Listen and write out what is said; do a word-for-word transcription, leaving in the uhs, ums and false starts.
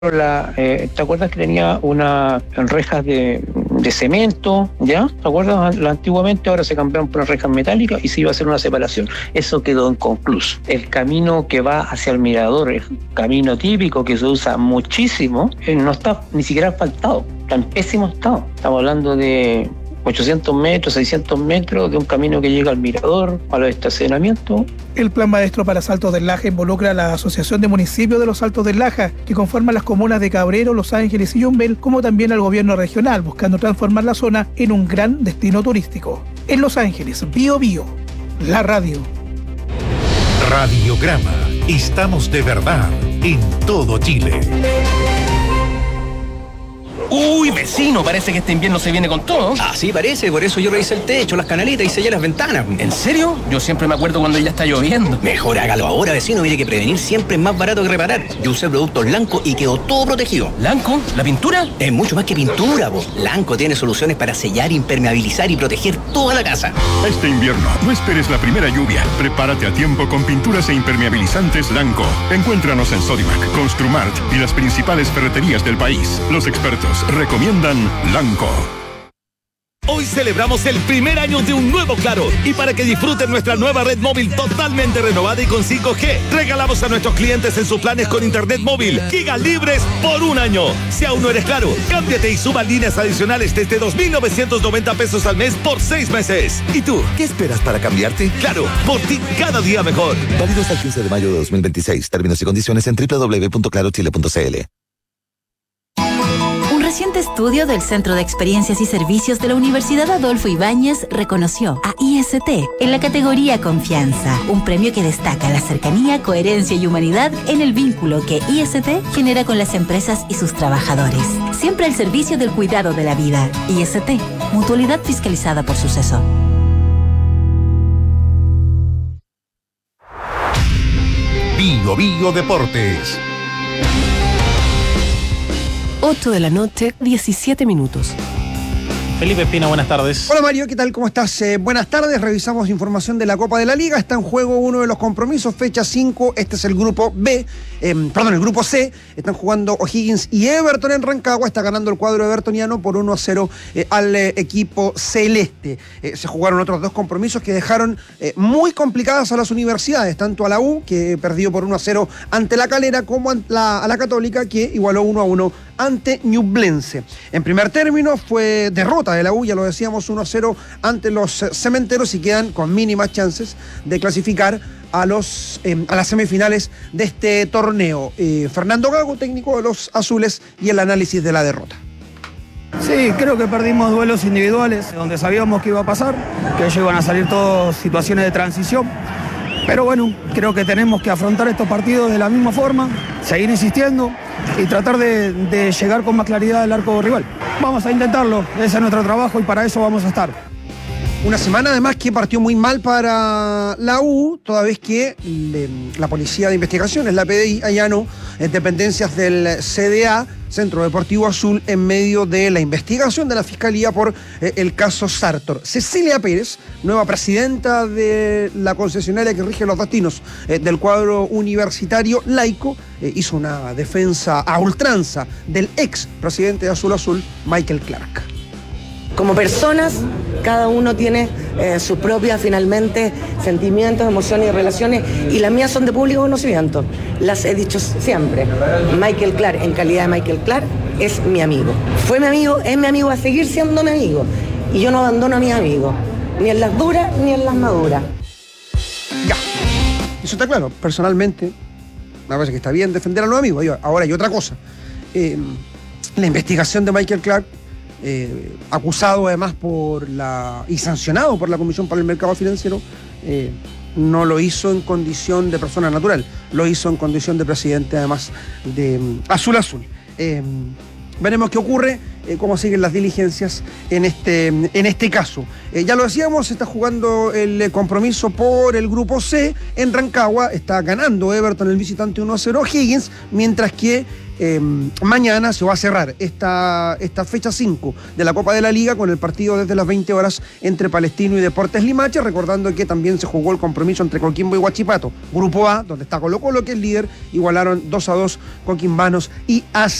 La, eh, ¿te acuerdas que tenía unas rejas de, de cemento? ¿Ya? ¿Te acuerdas? Antiguamente ahora se cambiaron por unas rejas metálicas y se iba a hacer una separación. Eso quedó inconcluso. El camino que va hacia el mirador, el camino típico que se usa muchísimo, eh, no está ni siquiera asfaltado. Está en pésimo estado. Estamos hablando de ochocientos metros, seiscientos metros de un camino que llega al mirador, a los estacionamientos. El Plan Maestro para Saltos del Laja involucra a la Asociación de Municipios de los Saltos del Laja, que conforman las comunas de Cabrero, Los Ángeles y Yumbel, como también al gobierno regional, buscando transformar la zona en un gran destino turístico. En Los Ángeles, Bio Bio, la radio. Radiograma. Estamos de verdad en todo Chile. Uy, vecino, parece que este invierno se viene con todo. Así parece, por eso yo revisé el techo, las canaletas y sellé las ventanas. ¿En serio? Yo siempre me acuerdo cuando ya está lloviendo. Mejor hágalo ahora, vecino, mire que prevenir siempre es más barato que reparar. Yo usé productos Lanco y quedó todo protegido. ¿Lanco? ¿La pintura? Es mucho más que pintura, vos. Lanco tiene soluciones para sellar, impermeabilizar y proteger toda la casa. Este invierno, no esperes la primera lluvia. Prepárate a tiempo con pinturas e impermeabilizantes Lanco. Encuéntranos en Sodimac, Construmart y las principales ferreterías del país. Los expertos recomiendan Lanco. Hoy celebramos el primer año de un nuevo Claro y para que disfruten nuestra nueva red móvil totalmente renovada y con cinco G, regalamos a nuestros clientes en sus planes con internet móvil gigas libres por un año. Si aún no eres Claro, cámbiate y suba líneas adicionales desde dos mil novecientos noventa pesos al mes por seis meses. ¿Y tú, qué esperas para cambiarte? Claro, por ti cada día mejor. Válido hasta el quince de mayo de dos mil veintiséis. Términos y condiciones en doble u doble u doble u punto claro chile punto c l. Un reciente estudio del Centro de Experiencias y Servicios de la Universidad Adolfo Ibáñez reconoció a I S T en la categoría Confianza, un premio que destaca la cercanía, coherencia y humanidad en el vínculo que I S T genera con las empresas y sus trabajadores. Siempre al servicio del cuidado de la vida. I S T, mutualidad fiscalizada por Suceso. Bio Bio Deportes. ocho de la noche, diecisiete minutos. Felipe Espina, buenas tardes. Hola Mario, ¿qué tal? ¿Cómo estás? Eh, buenas tardes, revisamos información de la Copa de la Liga. Está en juego uno de los compromisos, fecha cinco, este es el grupo B, eh, perdón, el grupo C. Están jugando O'Higgins y Everton en Rancagua. Está ganando el cuadro evertoniano por uno a cero eh, al eh, equipo celeste. Eh, se jugaron otros dos compromisos que dejaron eh, muy complicadas a las universidades, tanto a la U, que perdió por uno a cero ante la Calera, como a la, a la Católica, que igualó uno a uno ante Ñublense. En primer término fue derrota de la U, ya lo decíamos, uno a cero ante los cementeros y quedan con mínimas chances de clasificar a, los, eh, a las semifinales de este torneo. Eh, Fernando Gago, técnico de los azules, y el análisis de la derrota. Sí, creo que perdimos duelos individuales, donde sabíamos que iba a pasar, que ellos iban a salir todas situaciones de transición. Pero bueno, creo que tenemos que afrontar estos partidos de la misma forma, seguir insistiendo y tratar de, de llegar con más claridad al arco rival. Vamos a intentarlo, ese es nuestro trabajo y para eso vamos a estar. Una semana además que partió muy mal para la U, toda vez que le, la Policía de Investigaciones, la P D I, allanó en dependencias del C D A, Centro Deportivo Azul, en medio de la investigación de la Fiscalía por eh, el caso Sartor. Cecilia Pérez, nueva presidenta de la concesionaria que rige los destinos eh, del cuadro universitario laico, eh, hizo una defensa a ultranza del ex presidente de Azul Azul, Michael Clark. Como personas, cada uno tiene eh, sus propias, finalmente, sentimientos, emociones y relaciones, y las mías son de público conocimiento. Las he dicho siempre. Michael Clark, en calidad de Michael Clark, es mi amigo. Fue mi amigo, es mi amigo, va a seguir siendo mi amigo. Y yo no abandono a mis amigos, ni en las duras ni en las maduras. Ya, eso está claro. Personalmente, me parece que está bien defender a los amigos. Ahora hay otra cosa. Eh, la investigación de Michael Clark, Eh, acusado además por la y sancionado por la Comisión para el Mercado Financiero, eh, no lo hizo en condición de persona natural, lo hizo en condición de presidente además de um, Azul Azul. Eh, veremos qué ocurre, eh, cómo siguen las diligencias en este, en este caso. Eh, ya lo decíamos, se está jugando el compromiso por el grupo C en Rancagua, está ganando Everton el visitante uno a cero Higgins, mientras que eh, mañana se va a cerrar esta, esta fecha cinco de la Copa de la Liga con el partido desde las veinte horas entre Palestino y Deportes Limache, recordando que también se jugó el compromiso entre Coquimbo y Huachipato. Grupo A, donde está Colo Colo, que es líder, igualaron dos a dos Coquimbanos y A C.